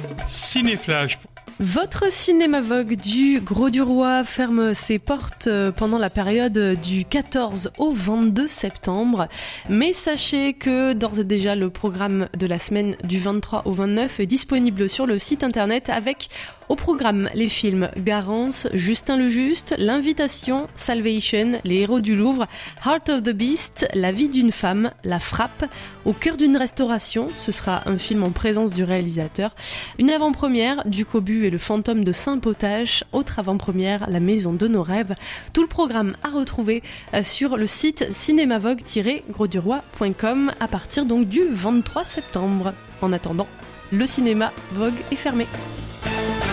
Cinéflash. Votre cinéma Vogue du Grau-du-Roi ferme ses portes pendant la période du 14 au 22 septembre. Mais sachez que d'ores et déjà le programme de la semaine du 23 au 29 est disponible sur le site internet avec au programme les films Garance, Justin le Juste, L'Invitation, Salvation, Les Héros du Louvre, Heart of the Beast, La vie d'une femme, La Frappe, Au cœur d'une restauration, ce sera un film en présence du réalisateur, une avant-première du Cobu et le fantôme de Saint-Potache, autre avant-première La maison de nos rêves. Tout le programme à retrouver sur le site cinémavogue-grauduroy.com à partir donc du 23 septembre. En attendant, le cinéma Vogue est fermé.